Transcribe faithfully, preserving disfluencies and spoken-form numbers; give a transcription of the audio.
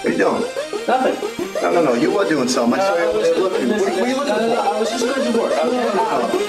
you doing? Nothing. No, no, no. You were doing something. I saw you I over was there looking. What, what are you looking no, no, no, for? I was just going to work. I was